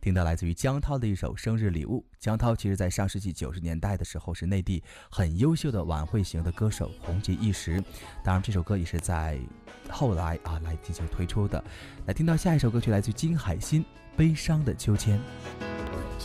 听到来自于江涛的一首生日礼物。江涛其实在上世纪90年代的时候是内地很优秀的晚会型的歌手，红极一时。当然这首歌也是在后来来进行推出的。来听到下一首歌曲来自于金海心，悲伤的秋千。